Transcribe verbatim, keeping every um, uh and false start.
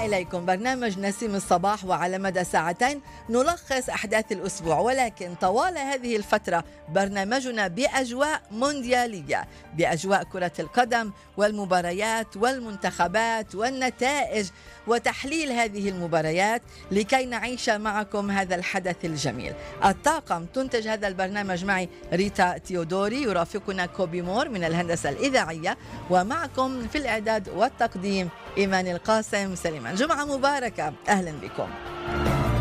إليكم برنامج نسيم الصباح، وعلى مدى ساعتين نلخص أحداث الأسبوع، ولكن طوال هذه الفترة برنامجنا بأجواء مونديالية، بأجواء كرة القدم والمباريات والمنتخبات والنتائج وتحليل هذه المباريات لكي نعيش معكم هذا الحدث الجميل. الطاقم تنتج هذا البرنامج معي ريتا تيودوري، يرافقنا كوبي مور من الهندسة الإذاعية، ومعكم في الإعداد والتقديم إيمان القاسم. سليمان، جمعة مباركة، أهلا بكم.